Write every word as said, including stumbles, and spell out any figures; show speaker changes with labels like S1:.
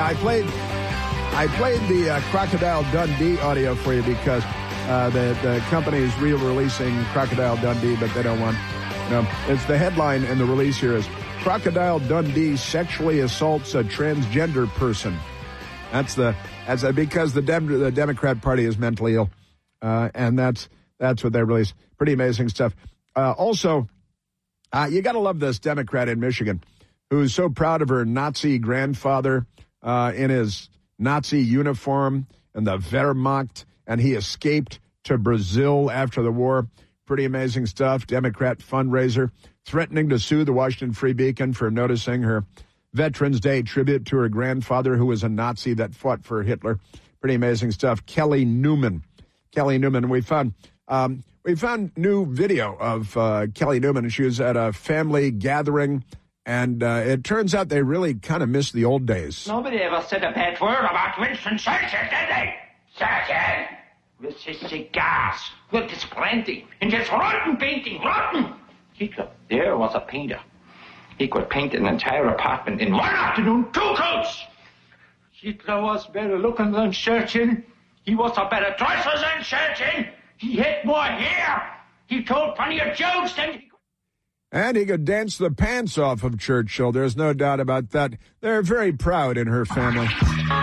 S1: I played I played the uh, Crocodile Dundee audio for you because uh, the, the company is re-releasing Crocodile Dundee, but they don't want, you know, it's the headline in the release here is Crocodile Dundee sexually assaults a transgender person. That's the, that's a, because the, Dem- the Democrat Party is mentally ill, uh, and that's, that's what they released. Pretty amazing stuff. Uh, also, uh, you got to love this Democrat in Michigan who's so proud of her Nazi grandfather uh, in his Nazi uniform and the Wehrmacht, and he escaped to Brazil after the war. Pretty amazing stuff. Democrat fundraiser threatening to sue the Washington Free Beacon for noticing her Veterans Day tribute to her grandfather, who was a Nazi that fought for Hitler. Pretty amazing stuff. Kelly Newman. Kelly Newman. We found um, we found new video of uh, Kelly Newman. She was at a family gathering. And uh, it turns out they really kind of miss the old days.
S2: Nobody ever said a bad word about Winston Churchill, did they? Churchill! With his cigars, with his plenty, and his rotten painting, rotten! Hitler, there was a painter. He could paint an entire apartment in one afternoon, two coats! Hitler was better looking than Churchill. He was a better dresser than Churchill. He had more hair. He told funnier jokes than... He
S1: And he could dance the pants off of Churchill. There's no doubt about that. They're very proud in her family.